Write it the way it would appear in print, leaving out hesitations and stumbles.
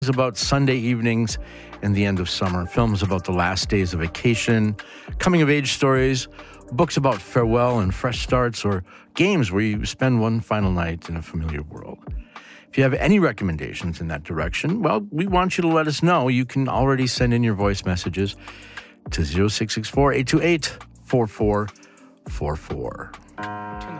about Sunday evenings and the end of summer, films about the last days of vacation, coming-of-age stories, books about farewell and fresh starts, or games where you spend one final night in a familiar world. If you have any recommendations in that direction, well, we want you to let us know. You can already send in your voice messages to 0664-828-4444.